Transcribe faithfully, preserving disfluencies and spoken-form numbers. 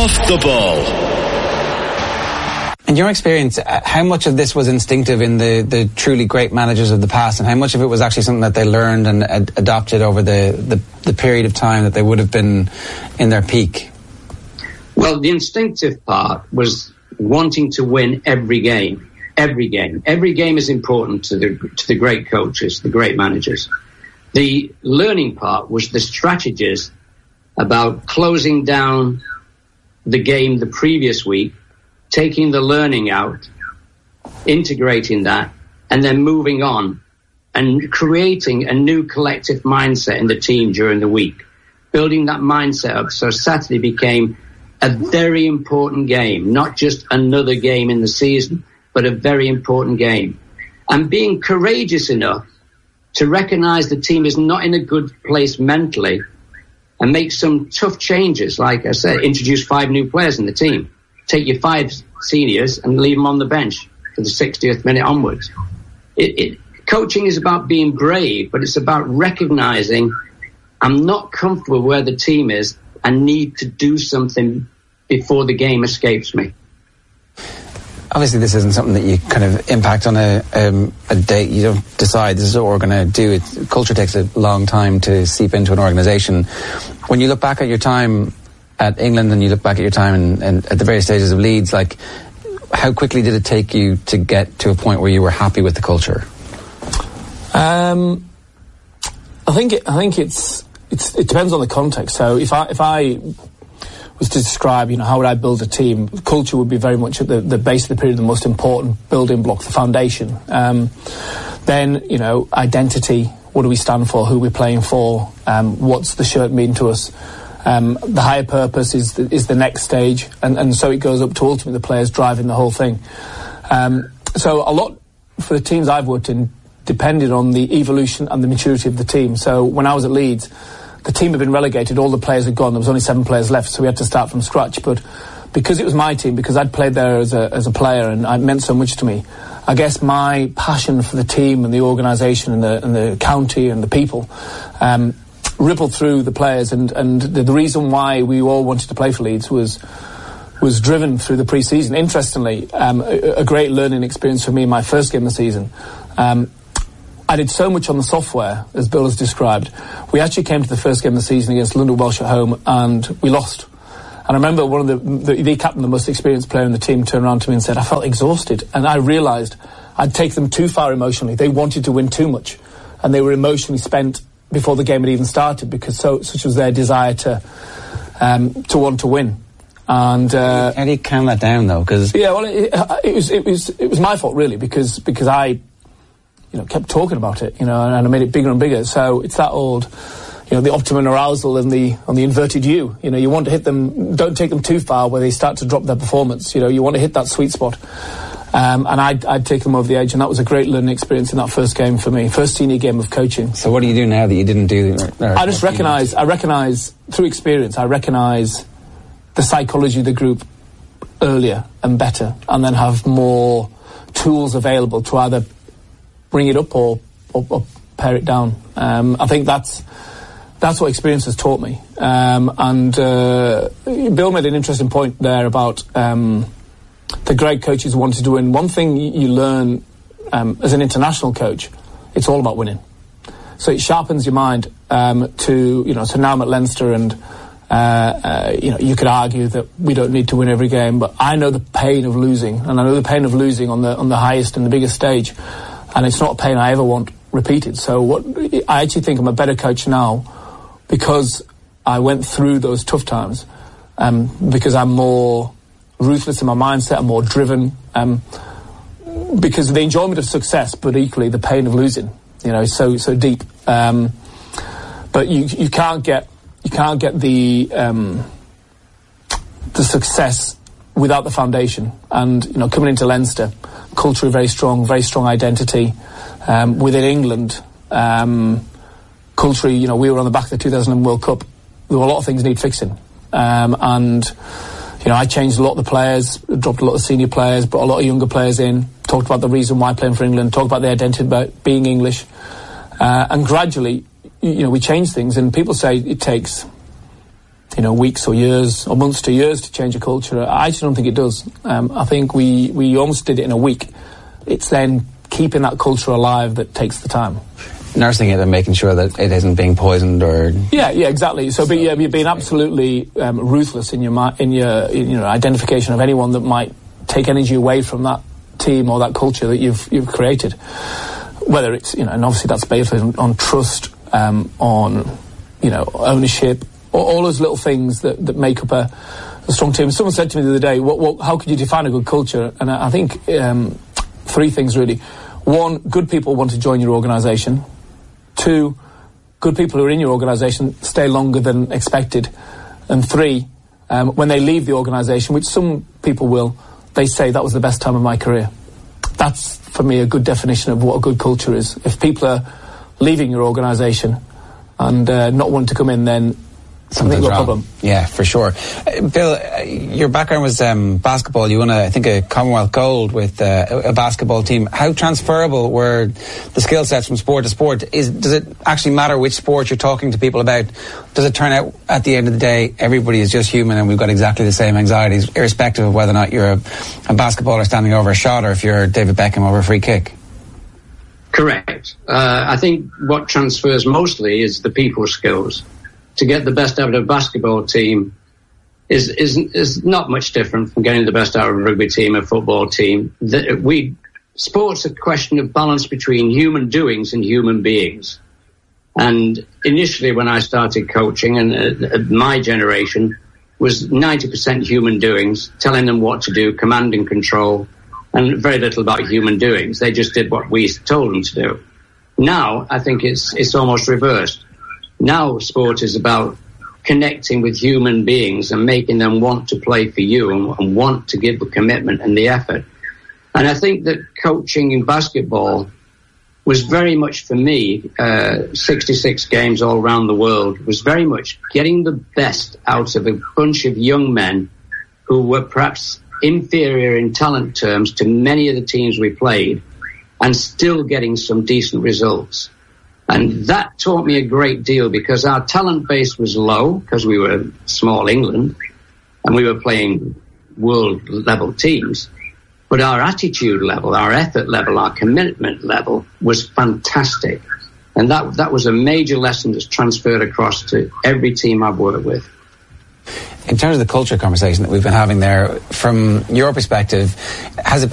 Off the Ball. In your experience, uh, how much of this was instinctive in the, the truly great managers of the past, and how much of it was actually something that they learned and ad- adopted over the, the, the period of time that they would have been in their peak? Well, the instinctive part was wanting to win every game. Every game. Every game is important to the to the great coaches, the great managers. The learning part was the strategies about closing down the game the previous week, taking the learning out, integrating that, and then moving on and creating a new collective mindset in the team during the week, building that mindset up so Saturday became a very important game, not just another game in the season, but a very important game. And being courageous enough to recognize the team is not in a good place mentally and make some tough changes. Like I said, introduce five new players in the team. Take your five seniors and leave them on the bench for the sixtieth minute onwards. It, it, coaching is about being brave, but it's about recognizing I'm not comfortable where the team is and need to do something before the game escapes me. Obviously, this isn't something that you kind of impact on a um, a date. You don't decide this is what we're going to do. It, culture takes a long time to seep into an organisation. When you look back at your time at England and you look back at your time in, in, at the various stages of Leeds, like, how quickly did it take you to get to a point where you were happy with the culture? Um, I think it, I think it's, it's it depends on the context. So if I if I was to describe, you know, how would I build a team, culture would be very much at the, the base of the period, the most important building block, the foundation. Um, then, you know, identity, what do we stand for, who we're playing for, um, what's the shirt mean to us. Um, the higher purpose is the, is the next stage, and, and so it goes up to ultimately the players driving the whole thing. Um, so a lot for the teams I've worked in depended on the evolution and the maturity of the team. So when I was at Leeds, the team had been relegated, all the players had gone, there was only seven players left, so we had to start from scratch. But because it was my team, because I'd played there as a, as a player and it meant so much to me, I guess my passion for the team and the organisation and the, and the county and the people um, rippled through the players, and, and the, the reason why we all wanted to play for Leeds was was driven through the pre-season. Interestingly, um, a, a great learning experience for me in my first game of the season. Um, I did so much on the software, as Bill has described. We actually came to the first game of the season against London Welsh at home, and we lost. And I remember one of the, the, the captain, the most experienced player in the team, turned around to me and said, I felt exhausted. And I realised I'd taken them too far emotionally. They wanted to win too much, and they were emotionally spent before the game had even started, because so such was their desire to um, to want to win. And uh, how do you calm that down, though? Because yeah, well, it, it was it was it was my fault really, because because I, you know, kept talking about it, you know, and I made it bigger and bigger. So it's that old, you know, the optimum arousal and the on the inverted U. You know, you want to hit them, don't take them too far where they start to drop their performance. You know, you want to hit that sweet spot. Um, and I'd, I'd take them over the edge, and that was a great learning experience in that first game for me, first senior game of coaching. So what do you do now that you didn't do? Or, I just recognise, I recognise through experience, I recognise the psychology of the group earlier and better, and then have more tools available to either bring it up or, or, or pare it down. Um, I think that's that's what experience has taught me. Um, and uh, Bill made an interesting point there about Um, the great coaches wanted to win. One thing you learn um, as an international coach, it's all about winning. So it sharpens your mind um, to, you know, so now I'm at Leinster, and, uh, uh, you know, you could argue that we don't need to win every game, but I know the pain of losing, and I know the pain of losing on the on the highest and the biggest stage, and it's not a pain I ever want repeated. So what I actually think I'm a better coach now because I went through those tough times, um, because I'm more ruthless in my mindset, I'm more driven, um, because of the enjoyment of success, but equally the pain of losing, you know, is so so deep. Um, but you you can't get you can't get the um, the success without the foundation. And you know, coming into Leinster, culture very strong, very strong identity um, within England. Um, culture, you know, we were on the back of the two thousand World Cup. There were a lot of things need fixing, um, and. You know, I changed a lot of the players, dropped a lot of senior players, brought a lot of younger players in, talked about the reason why playing for England, talked about the identity about being English. Uh, and gradually, you know, we changed things, and people say it takes you know, weeks or years or months to years to change a culture. I actually don't think it does. Um, I think we, we almost did it in a week. It's then keeping that culture alive that takes the time. Nursing it and making sure that it isn't being poisoned or... Yeah, yeah, exactly. So, so be, yeah, you're being absolutely um, ruthless in your, in your in your identification of anyone that might take energy away from that team or that culture that you've you've created. Whether it's, you know, and obviously that's based on, on trust, um, on, you know, ownership, all, all those little things that, that make up a, a strong team. Someone said to me the other day, what, what, how could you define a good culture? And I, I think um, three things really. One, good people want to join your organisation. Two, good people who are in your organisation stay longer than expected. And three, um, when they leave the organisation, which some people will, they say that was the best time of my career. That's, for me, a good definition of what a good culture is. If people are leaving your organisation and uh, not wanting to come in, then something's got a problem. Yeah, for sure. Uh, Bill, uh, your background was um, basketball. You won, a, I think, a Commonwealth gold with uh, a basketball team. How transferable were the skill sets from sport to sport? Is, does it actually matter which sport you're talking to people about? Does it turn out, at the end of the day, everybody is just human and we've got exactly the same anxieties, irrespective of whether or not you're a, a basketballer standing over a shot or if you're David Beckham over a free kick? Correct. Uh, I think what transfers mostly is the people skills. To get the best out of a basketball team is is is not much different from getting the best out of a rugby team, a football team. The, we sports a question of balance between human doings and human beings. And initially, when I started coaching, and uh, my generation was ninety percent human doings, telling them what to do, command and control, and very little about human doings. They just did what we told them to do. Now, I think it's it's almost reversed. Now sport is about connecting with human beings and making them want to play for you and, and want to give the commitment and the effort. And I think that coaching in basketball was very much, for me, uh, sixty-six games all around the world, was very much getting the best out of a bunch of young men who were perhaps inferior in talent terms to many of the teams we played and still getting some decent results. And that taught me a great deal because our talent base was low because we were small England and we were playing world level teams. But our attitude level, our effort level, our commitment level was fantastic. And that that was a major lesson that's transferred across to every team I've worked with. In terms of the culture conversation that we've been having there, from your perspective, has it